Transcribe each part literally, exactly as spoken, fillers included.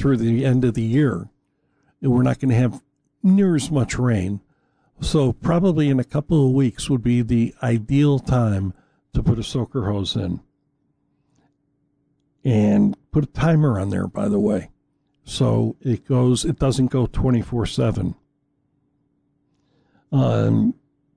through the end of the year. And we're not going to have near as much rain. So probably in a couple of weeks would be the ideal time to put a soaker hose in. And put a timer on there, by the way. So it goes, it doesn't go twenty-four seven. Um,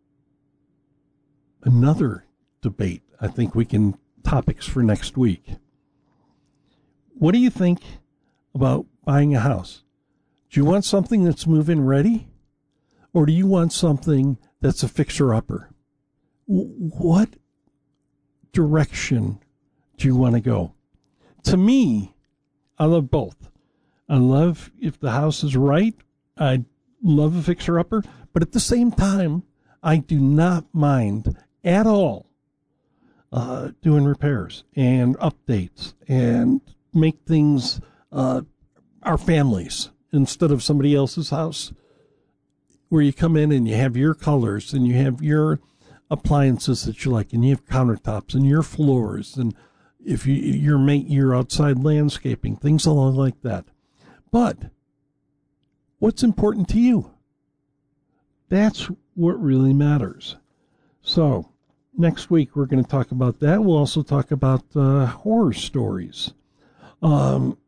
another debate, I think we can, topics for next week. What do you think about buying a house? Do you want something that's move-in ready? Or do you want something that's a fixer-upper? What direction do you want to go? To me, I love both. I love if the house is right. I love a fixer-upper. But at the same time, I do not mind at all uh, doing repairs and updates and make things uh, our families instead of somebody else's house, where you come in and you have your colors and you have your appliances that you like and you have countertops and your floors and if you your mate your outside landscaping, things along like that. But what's important to you? That's what really matters. So next week we're going to talk about that. We'll also talk about uh, horror stories. Um,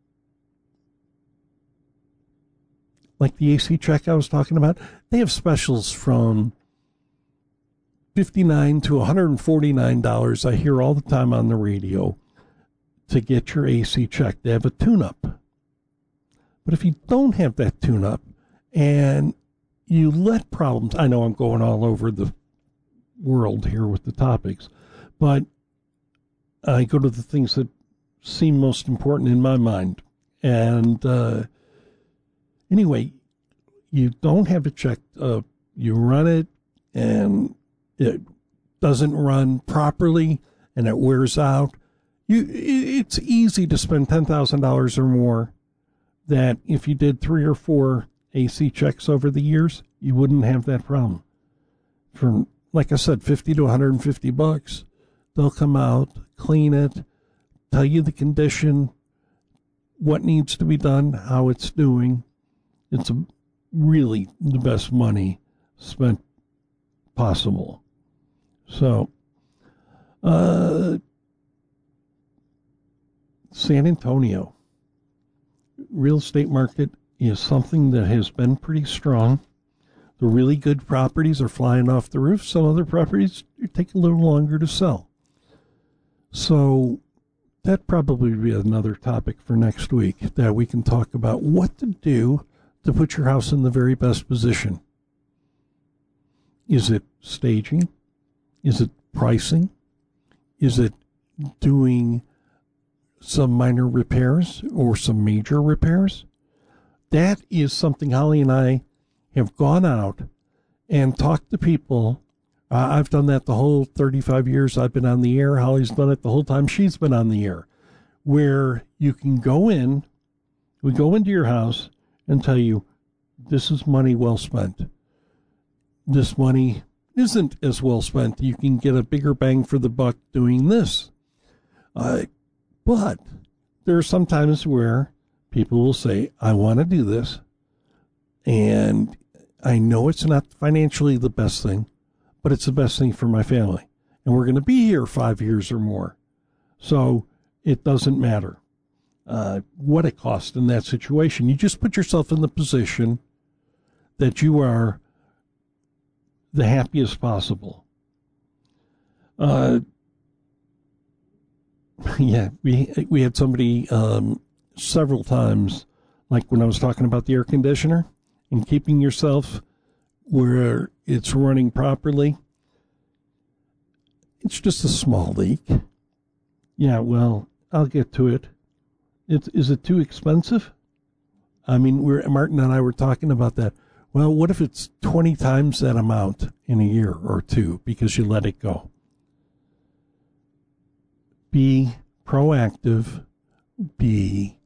like the A C check I was talking about, they have specials from fifty-nine dollars to one hundred forty-nine dollars. I hear all the time on the radio to get your A C checked. They have a tune-up. But if you don't have that tune-up and you let problems, I know I'm going all over the world here with the topics, but I go to the things that seem most important in my mind. And uh, anyway, you don't have it checked. Uh, you run it and it doesn't run properly and it wears out. You, it's easy to spend ten thousand dollars or more that if you did three or four A C checks over the years, you wouldn't have that problem. From, like I said, fifty to one hundred fifty bucks, they'll come out, clean it, tell you the condition, what needs to be done, how it's doing. It's a, really the best money spent possible. So, uh, San Antonio real estate market is something that has been pretty strong. The really good properties are flying off the roof. Some other properties take a little longer to sell. So that probably would be another topic for next week, that we can talk about what to do to put your house in the very best position. Is it staging? Is it pricing? Is it doing some minor repairs or some major repairs? That is something Holly and I have gone out and talked to people. Uh, I've done that the whole thirty-five years I've been on the air. Holly's done it the whole time she's been on the air, where you can go in, we go into your house and tell you, this is money well spent. This money isn't as well spent. You can get a bigger bang for the buck doing this. Uh, but there are some times where people will say, I want to do this, and I know it's not financially the best thing, but it's the best thing for my family. And we're going to be here five years or more. So it doesn't matter uh, what it costs in that situation. You just put yourself in the position that you are the happiest possible. Uh, yeah, we we had somebody um, several times, like when I was talking about the air conditioner and keeping yourself where it's running properly. It's just a small leak. Yeah, well, I'll get to it. It's, is it too expensive? I mean, we're Martin and I were talking about that. Well, what if it's twenty times that amount in a year or two because you let it go? Be proactive, be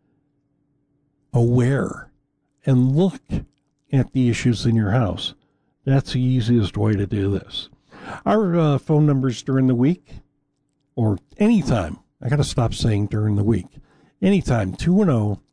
aware, and look at the issues in your house. That's the easiest way to do this. Our uh, phone numbers during the week, or anytime, I got to stop saying during the week, anytime, two one zero,